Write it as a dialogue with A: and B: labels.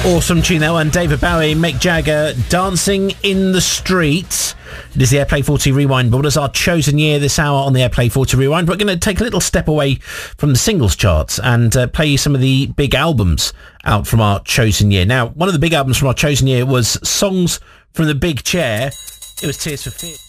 A: Awesome tune there one. David Bowie, Mick Jagger, Dancing in the Streets. It is the Airplay 40 Rewind, but as our chosen year this hour on the Airplay 40 Rewind, we're going to take a little step away from the singles charts and play you some of the big albums out from our chosen year. Now, one of the big albums from our chosen year was Songs from the Big Chair. It was Tears for Fears.